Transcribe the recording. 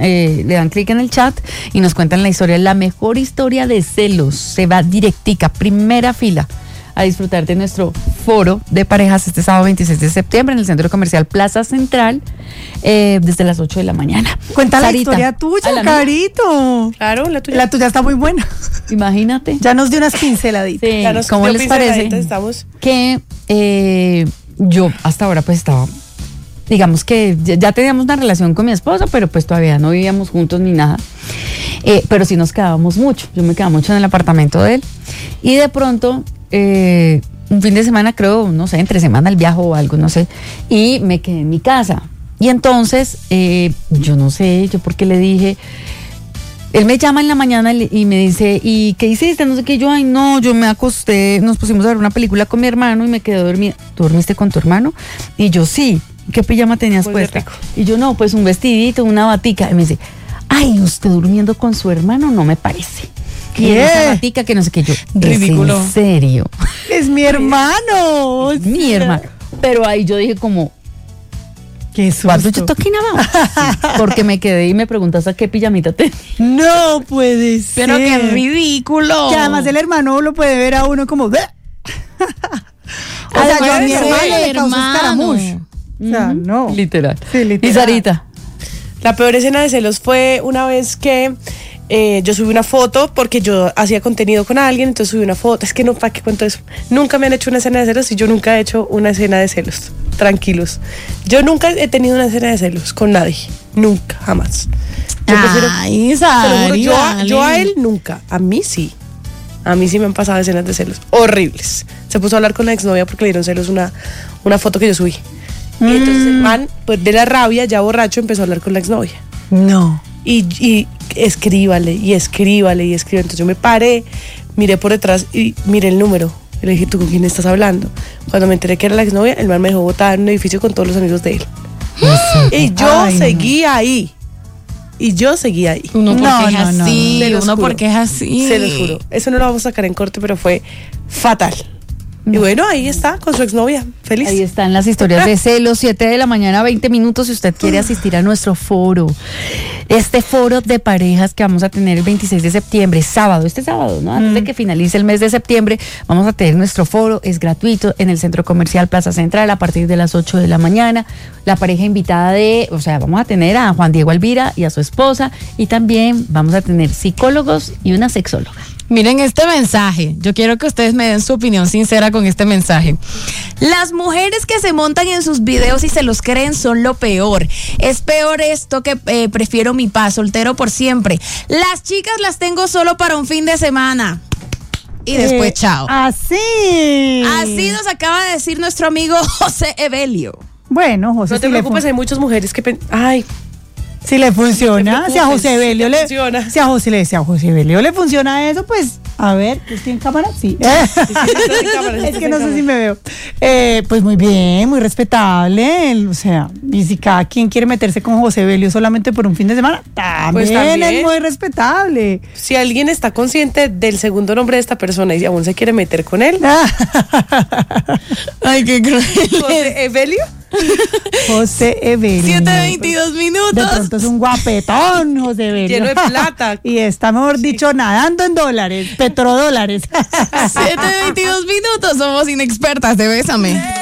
le dan clic en el chat y nos cuentan la historia, la mejor historia de celos. Se va directica, primera fila, a disfrutar de nuestro foro de parejas este sábado 26 de septiembre en el Centro Comercial Plaza Central, desde las 8 de la mañana. Cuenta la historia tuya, Carito. Claro, la tuya. La tuya está muy buena. Imagínate. Ya nos dio unas pinceladitas. Sí. ¿Cómo les parece? Que yo hasta ahora pues estaba, digamos que ya teníamos una relación con mi esposo, pero pues todavía no vivíamos juntos ni nada. Pero sí nos quedábamos mucho. Yo me quedaba mucho en el apartamento de él. Y de pronto, un fin de semana, creo, no sé, entre semana el viaje o algo, no sé. Y me quedé en mi casa. Y entonces, yo no sé, yo por qué le dije. Él me llama en la mañana y me dice, ¿y qué hiciste? No sé qué. Yo, ay, no, yo me acosté, nos pusimos a ver una película con mi hermano y me quedé dormida. ¿Tú dormiste con tu hermano? Y yo, sí. ¿Qué pijama tenías puesta? Y yo, no, pues un vestidito, una batica. Y me dice, ay, ¿usted durmiendo con su hermano? No me parece. ¿Qué? Esa batica que no sé qué. Yo, ridículo. ¿En serio? Es mi hermano. Es mi hermano. Pero ahí yo dije como, qué susto. ¿Cuándo yo talking about? Sí, porque me quedé y me preguntas a qué pijamita te. No puede ser. Pero qué ridículo. Que además el hermano lo puede ver a uno como. O sea, yo a mi hermano le causo escaramucho. O sea, no. Literal. Sí, literal. Y Sarita. La peor escena de celos fue una vez que yo subí una foto porque yo hacía contenido con alguien, entonces subí una foto. Es que no, ¿para qué cuento eso? Nunca me han hecho una escena de celos y yo nunca he hecho una escena de celos. Tranquilos. Yo nunca he tenido una escena de celos con nadie. Nunca, jamás. Yo prefiero, yo a él nunca. A mí sí. A mí sí me han pasado escenas de celos horribles. Se puso a hablar con la exnovia porque le dieron celos una foto que yo subí. Y entonces el man, pues de la rabia, ya borracho, empezó a hablar con la exnovia. No. Y escríbale, y escríbale, y escribe. Entonces yo me paré, miré por detrás y miré el número. Y le dije, ¿tú con quién estás hablando? Cuando me enteré que era la exnovia, el man me dejó botada en un edificio con todos los amigos de él. Y yo seguí ahí. Y yo seguí ahí. Uno porque es así. Uno porque es así. Se los juro. Eso no lo vamos a sacar en corte, pero fue fatal. Y bueno, ahí está, con su exnovia, feliz. Ahí están las historias de celos, 7 de la mañana, 20 minutos, si usted quiere asistir a nuestro foro. Este foro de parejas que vamos a tener el 26 de septiembre, sábado, este sábado, ¿no? Antes de que finalice el mes de septiembre, vamos a tener nuestro foro, es gratuito, en el Centro Comercial Plaza Central, a partir de las 8 de la mañana. La pareja invitada vamos a tener a Juan Diego Alvira y a su esposa, y también vamos a tener psicólogos y una sexóloga. Miren este mensaje, yo quiero que ustedes me den su opinión sincera con este mensaje. Las mujeres que se montan en sus videos y se los creen son lo peor. Es peor esto que prefiero mi paz, soltero por siempre. Las chicas las tengo solo para un fin de semana. Y después chao. Así nos acaba de decir nuestro amigo José Evelio. Bueno, José, no te preocupes, hay muchas mujeres que si le funciona, si a José Evelio le funciona. Si a José Evelio le funciona eso, pues a ver, ¿estoy en cámara? Sí. Es que no sé si me veo. Pues muy bien, muy respetable. O sea, y si cada quien quiere meterse con José Evelio solamente por un fin de semana, también es muy respetable. Si alguien está consciente del segundo nombre de esta persona y aún se quiere meter con él. Ay, qué cruel. ¿José Evelio? José Evelio. 7:22 minutos. De pronto es un guapetón, José Evelio. Lleno de plata. Y está, mejor dicho, nadando en dólares, petrodólares. 7:22 minutos. Somos inexpertas de Bésame.